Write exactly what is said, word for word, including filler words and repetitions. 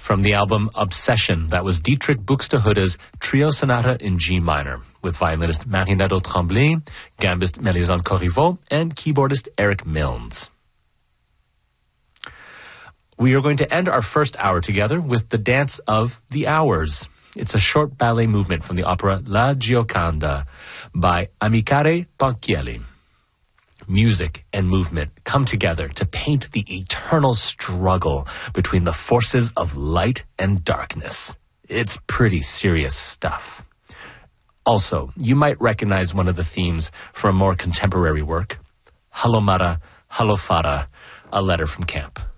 From the album Obsession, that was Dietrich Buxtehude's Trio Sonata in G minor, with violinist Marie-Nadeau Tremblay, gambist Mélisande Corriveau, and keyboardist Eric Milnes. We are going to end our first hour together with the Dance of the Hours. It's a short ballet movement from the opera La Gioconda by Amicare Panchielli. Music and movement come together to paint the eternal struggle between the forces of light and darkness. It's pretty serious stuff. Also, you might recognize one of the themes for a more contemporary work, Halomara, Halofara, A Letter from Camp.